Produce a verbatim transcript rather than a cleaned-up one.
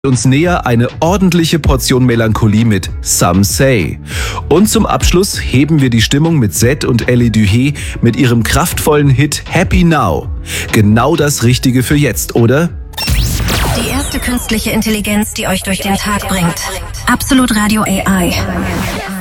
uns näher eine ordentliche Portion Melancholie mit Some Say. Und zum Abschluss heben wir die Stimmung mit Zed und Ellie Duhé mit ihrem kraftvollen Hit Happy Now. Genau das Richtige für jetzt, oder? Die erste künstliche Intelligenz, die euch durch den Tag bringt. Absolut Radio A I.